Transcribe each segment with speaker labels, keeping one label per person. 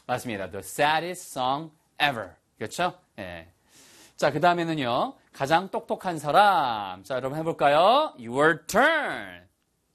Speaker 1: 맞습니다. The saddest song ever. 그렇죠? 예. 자, 그 다음에는요. 가장 똑똑한 사람. 자, 여러분 해볼까요? Your turn.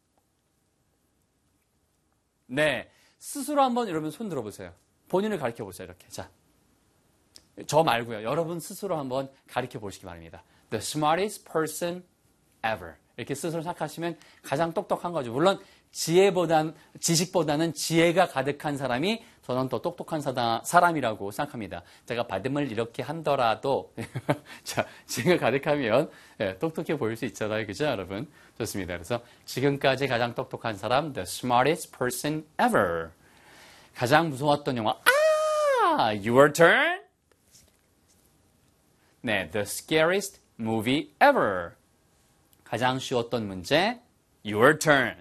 Speaker 1: 네. 스스로 한번 여러분 손 들어보세요. 본인을 가르쳐 보세요. 이렇게. 자. 저 말고요. 여러분 스스로 한번 가르쳐 보시기 바랍니다. The smartest person ever. 이렇게 스스로 생각하시면 가장 똑똑한 거죠. 물론 지식보다는 지혜가 가득한 사람이 저는 더 똑똑한 사람이라고 생각합니다. 제가 발음을 이렇게 한더라도 자, 지혜가 가득하면 똑똑해 보일 수 있잖아요. 그죠, 여러분? 좋습니다. 그래서 지금까지 가장 똑똑한 사람, the smartest person ever. 가장 무서웠던 영화, Your turn. 네, the scariest movie ever. 가장 쉬웠던 문제, Your turn.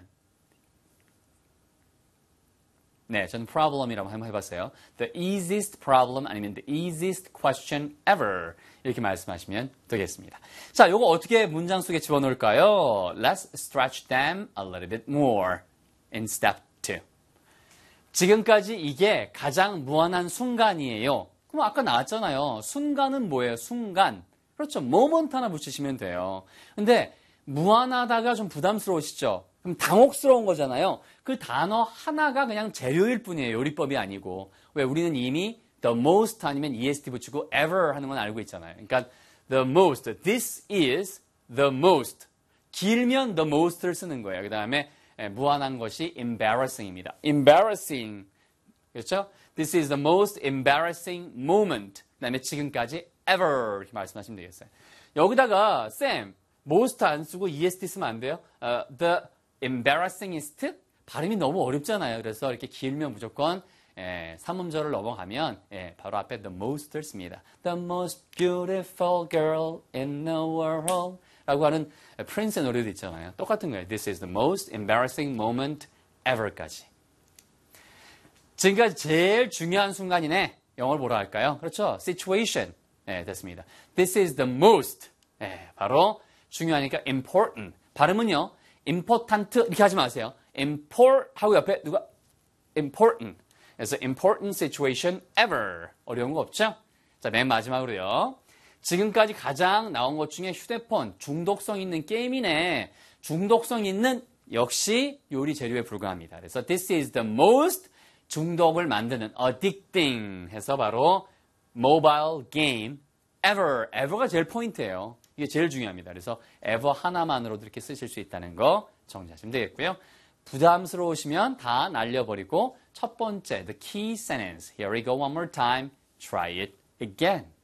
Speaker 1: 네, 저는 problem이라고 한번 해봤어요. The easiest problem 아니면 the easiest question ever. 이렇게 말씀하시면 되겠습니다. 자, 요거 어떻게 문장 속에 집어넣을까요? Let's stretch them a little bit more in step 2. 지금까지 이게 가장 무한한 순간이에요. 그럼 아까 나왔잖아요. 순간은 뭐예요? 순간. 그렇죠. moment 하나 붙이시면 돼요. 근데 무한하다가 좀 부담스러우시죠? 그럼 당혹스러운 거잖아요. 그 단어 하나가 그냥 재료일 뿐이에요. 요리법이 아니고. 왜? 우리는 이미 the most 아니면 est 붙이고 ever 하는 건 알고 있잖아요. 그러니까 the most, this is the most. 길면 the most를 쓰는 거예요. 그 다음에 무한한 것이 embarrassing입니다. embarrassing. 그렇죠? This is the most embarrassing moment. 그 다음에 지금까지 ever 이렇게 말씀하시면 되겠어요. 여기다가 쌤, most 안 쓰고 est 쓰면 안 돼요? The embarrassingest? 발음이 너무 어렵잖아요. 그래서 이렇게 길면 무조건 3음절을 넘어가면 바로 앞에 the most를 씁니다. The most beautiful girl in the world 라고 하는 프린스의 노래도 있잖아요. 똑같은 거예요. This is the most embarrassing moment ever까지. 지금까지 제일 중요한 순간이네. 영어를 뭐라 할까요? 그렇죠. situation. 됐습니다. This is the most. 바로 중요하니까 important. 발음은요. important 이렇게 하지 마세요. import 하고 옆에 누가 important. 그래서 important situation ever. 어려운 거 없죠? 자, 맨 마지막으로요. 지금까지 가장 나온 것 중에 휴대폰 중독성 있는 게임이네. 중독성 있는 역시 요리 재료에 불과합니다. 그래서 this is the most 중독을 만드는 addicting 해서 바로 mobile game ever. ever가 제일 포인트예요. 이게 제일 중요합니다. 그래서 ever 하나만으로도 이렇게 쓰실 수 있다는 거 정리하시면 되겠고요. 부담스러우시면 다 날려버리고 첫 번째, the key sentence. Here we go one more time. Try it again.